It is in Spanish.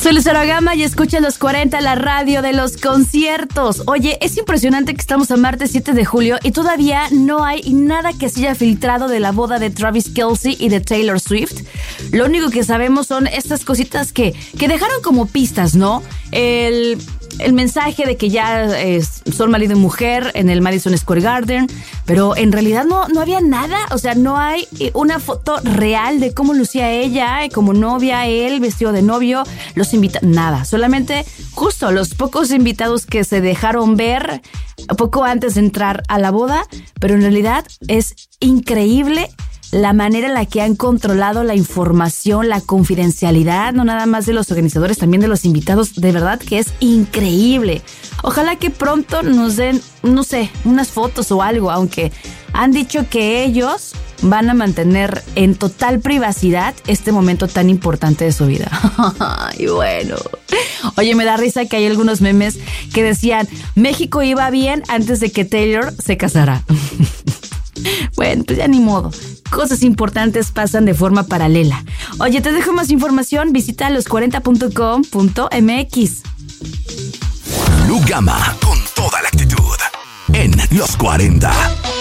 Soy Lucero Gama y escucha los 40, la radio de los conciertos. Oye, es impresionante que estamos a martes 7 de julio y todavía no hay nada que se haya filtrado de la boda de Travis Kelce y de Taylor Swift. Lo único que sabemos son estas cositas que dejaron como pistas, ¿no? El mensaje de que ya son marido y mujer en el Madison Square Garden, pero en realidad no había nada, o sea, no hay una foto real de cómo lucía ella como novia, él vestido de novio, los invitados, nada, solamente justo los pocos invitados que se dejaron ver poco antes de entrar a la boda, pero en realidad es increíble la manera en la que han controlado la información, la confidencialidad, no nada más de los organizadores, también de los invitados, de verdad que es increíble. Ojalá que pronto nos den, no sé, unas fotos o algo, aunque han dicho que ellos van a mantener en total privacidad este momento tan importante de su vida. Y bueno, oye, me da risa que hay algunos memes que decían, México iba bien antes de que Taylor se casara. Bueno, pues ya ni modo. Cosas importantes pasan de forma paralela. Oye, te dejo más información. Visita los40.com.mx. Lu Gama, con toda la actitud. En Los 40.